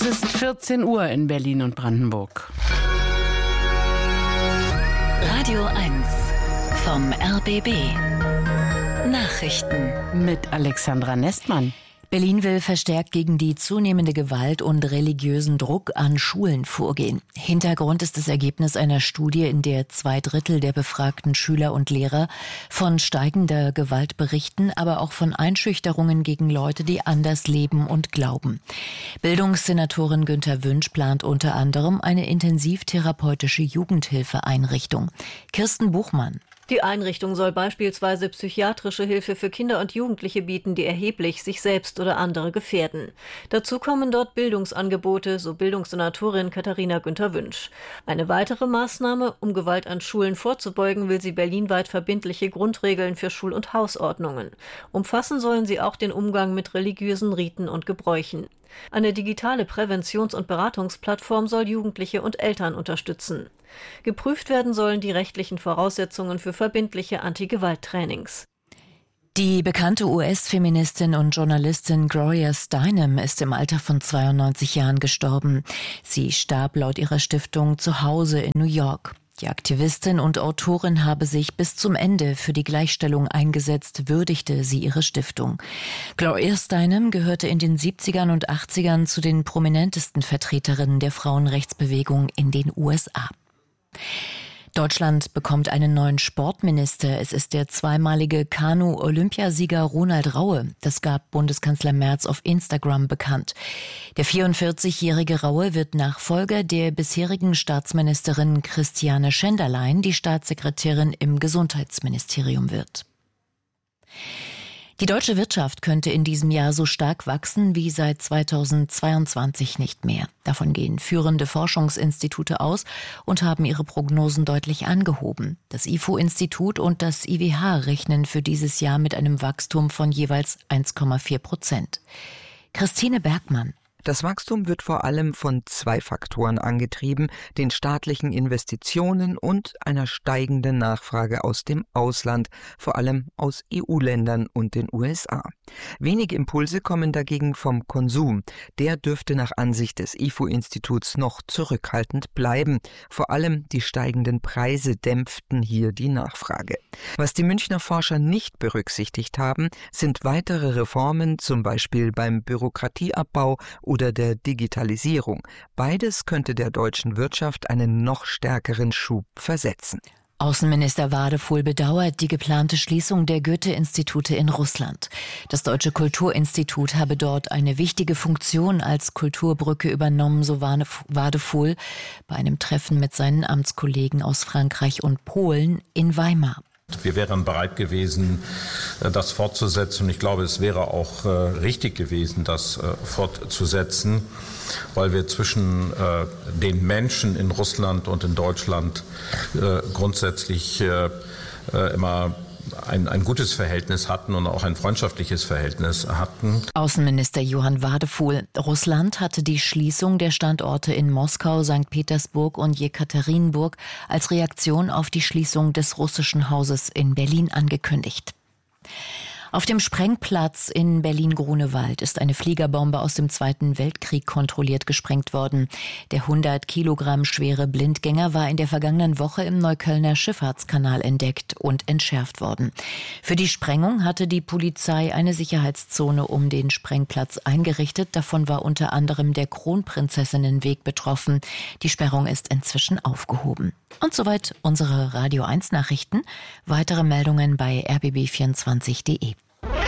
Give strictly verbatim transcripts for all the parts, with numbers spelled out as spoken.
Es ist vierzehn Uhr in Berlin und Brandenburg. Radio eins vom R B B. Nachrichten mit Alexandra Nestmann. Berlin will verstärkt gegen die zunehmende Gewalt und religiösen Druck an Schulen vorgehen. Hintergrund ist das Ergebnis einer Studie, in der zwei Drittel der befragten Schüler und Lehrer von steigender Gewalt berichten, aber auch von Einschüchterungen gegen Leute, die anders leben und glauben. Bildungssenatorin Günther Wünsch plant unter anderem eine intensivtherapeutische Jugendhilfeeinrichtung. Kirsten Buchmann. Die Einrichtung soll beispielsweise psychiatrische Hilfe für Kinder und Jugendliche bieten, die erheblich sich selbst oder andere gefährden. Dazu kommen dort Bildungsangebote, so Bildungssenatorin Katharina Günther Wünsch. Eine weitere Maßnahme, um Gewalt an Schulen vorzubeugen, will sie berlinweit verbindliche Grundregeln für Schul- und Hausordnungen. Umfassen sollen sie auch den Umgang mit religiösen Riten und Gebräuchen. Eine digitale Präventions- und Beratungsplattform soll Jugendliche und Eltern unterstützen. Geprüft werden sollen die rechtlichen Voraussetzungen für verbindliche Anti-Gewalt-Trainings. Die bekannte U S-Feministin und Journalistin Gloria Steinem ist im Alter von zweiundneunzig Jahren gestorben. Sie starb laut ihrer Stiftung zu Hause in New York. Die Aktivistin und Autorin habe sich bis zum Ende für die Gleichstellung eingesetzt, würdigte sie ihre Stiftung. Gloria Steinem gehörte in den siebzigern und achtzigern zu den prominentesten Vertreterinnen der Frauenrechtsbewegung in den U S A. Deutschland bekommt einen neuen Sportminister. Es ist der zweimalige Kanu-Olympiasieger Ronald Raue. Das gab Bundeskanzler Merz auf Instagram bekannt. Der vierundvierzigjährige Raue wird Nachfolger der bisherigen Staatsministerin Christiane Schenderlein, die Staatssekretärin im Gesundheitsministerium wird. Die deutsche Wirtschaft könnte in diesem Jahr so stark wachsen wie seit zweitausendzweiundzwanzig nicht mehr. Davon gehen führende Forschungsinstitute aus und haben ihre Prognosen deutlich angehoben. Das I F O-Institut und das I W H rechnen für dieses Jahr mit einem Wachstum von jeweils eins Komma vier Prozent. Christine Bergmann. Das Wachstum wird vor allem von zwei Faktoren angetrieben, den staatlichen Investitionen und einer steigenden Nachfrage aus dem Ausland, vor allem aus E U-Ländern und den U S A. Wenige Impulse kommen dagegen vom Konsum. Der dürfte nach Ansicht des I F O-Instituts noch zurückhaltend bleiben. Vor allem die steigenden Preise dämpften hier die Nachfrage. Was die Münchner Forscher nicht berücksichtigt haben, sind weitere Reformen, zum Beispiel beim Bürokratieabbau oder der Digitalisierung. Beides könnte der deutschen Wirtschaft einen noch stärkeren Schub versetzen. Außenminister Wadefuhl bedauert die geplante Schließung der Goethe-Institute in Russland. Das Deutsche Kulturinstitut habe dort eine wichtige Funktion als Kulturbrücke übernommen, so Wadefuhl bei einem Treffen mit seinen Amtskollegen aus Frankreich und Polen in Weimar. Wir wären bereit gewesen, das fortzusetzen. Und ich glaube, es wäre auch äh, richtig gewesen, das äh, fortzusetzen, weil wir zwischen äh, den Menschen in Russland und in Deutschland äh, grundsätzlich äh, äh, immer Ein, ein gutes Verhältnis hatten und auch ein freundschaftliches Verhältnis hatten. Außenminister Johann Wadefuhl. Russland hatte die Schließung der Standorte in Moskau, Sankt Petersburg und Jekaterinburg als Reaktion auf die Schließung des russischen Hauses in Berlin angekündigt. Auf dem Sprengplatz in Berlin-Grunewald ist eine Fliegerbombe aus dem Zweiten Weltkrieg kontrolliert gesprengt worden. Der hundert Kilogramm schwere Blindgänger war in der vergangenen Woche im Neuköllner Schifffahrtskanal entdeckt und entschärft worden. Für die Sprengung hatte die Polizei eine Sicherheitszone um den Sprengplatz eingerichtet. Davon war unter anderem der Kronprinzessinnenweg betroffen. Die Sperrung ist inzwischen aufgehoben. Und soweit unsere Radio eins Nachrichten. Weitere Meldungen bei r b b vierundzwanzig punkt d e.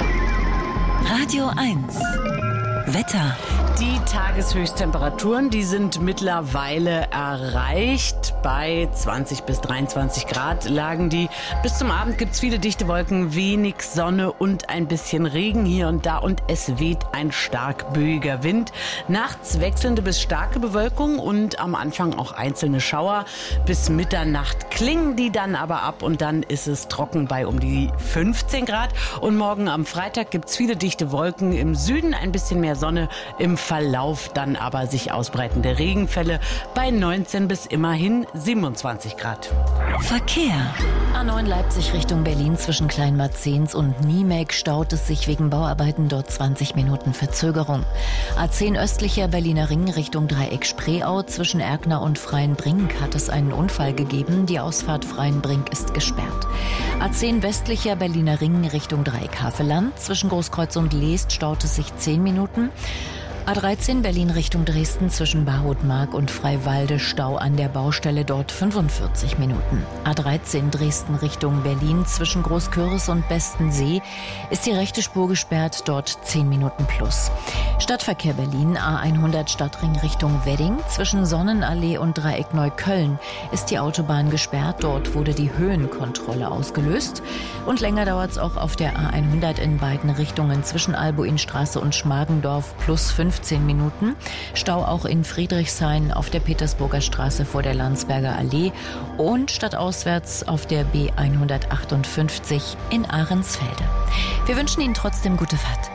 Radio eins Wetter. Die Tageshöchsttemperaturen, die sind mittlerweile erreicht. Bei zwanzig bis dreiundzwanzig Grad lagen die. Bis zum Abend gibt's viele dichte Wolken, wenig Sonne und ein bisschen Regen hier und da. Und es weht ein stark böiger Wind. Nachts wechselnde bis starke Bewölkung und am Anfang auch einzelne Schauer. Bis Mitternacht klingen die dann aber ab und dann ist es trocken bei um die fünfzehn Grad. Und morgen am Freitag gibt's viele dichte Wolken. Im Süden ein bisschen mehr Sonne, im Verlauf dann aber sich ausbreitende Regenfälle bei neunzehn bis immerhin siebenundzwanzig Grad. Verkehr. A neun Leipzig Richtung Berlin zwischen Kleinmarzens und Niemek staut es sich wegen Bauarbeiten, dort zwanzig Minuten Verzögerung. A zehn östlicher Berliner Ring Richtung Dreieck Spreeau zwischen Erkner und Freienbrink hat es einen Unfall gegeben. Die Ausfahrt Freienbrink ist gesperrt. A zehn westlicher Berliner Ring Richtung Dreieck Havelland zwischen Großkreuz und Leest staut es sich zehn Minuten. A dreizehn Berlin Richtung Dresden zwischen Barhout-Mark und Freiwalde Stau an der Baustelle, dort fünfundvierzig Minuten. A dreizehn Dresden Richtung Berlin zwischen Großkürs und Bestensee ist die rechte Spur gesperrt, dort zehn Minuten plus. Stadtverkehr Berlin A hundert Stadtring Richtung Wedding zwischen Sonnenallee und Dreieck Neukölln ist die Autobahn gesperrt, dort wurde die Höhenkontrolle ausgelöst. Und länger dauert es auch auf der A hundert in beiden Richtungen zwischen Albuinstraße und Schmargendorf plus fünfzehn Minuten. Stau auch in Friedrichshain auf der Petersburger Straße vor der Landsberger Allee und stadtauswärts auf der B hundertachtundfünfzig in Ahrensfelde. Wir wünschen Ihnen trotzdem gute Fahrt.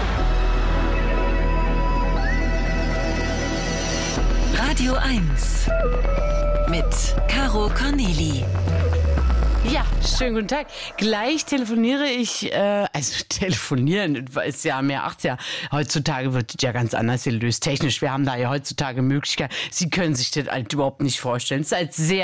Radio eins mit Caro Corneli. Ja, schönen guten Tag. Gleich telefoniere ich, äh, also telefonieren ist ja mehr achtziger. Heutzutage wird es ja ganz anders gelöst. Technisch, wir haben da ja heutzutage Möglichkeiten. Sie können sich das halt überhaupt nicht vorstellen. Es ist halt sehr